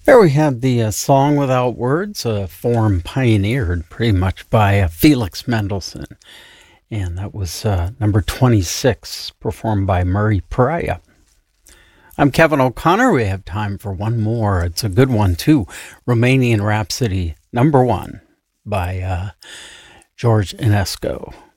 There we have the Song Without Words, a form pioneered pretty much by Felix Mendelssohn. And that was number 26, performed by Murray Pariah. I'm Kevin O'Connor. We have time for one more. It's a good one, too. Romanian Rhapsody, number 1, by George Enescu.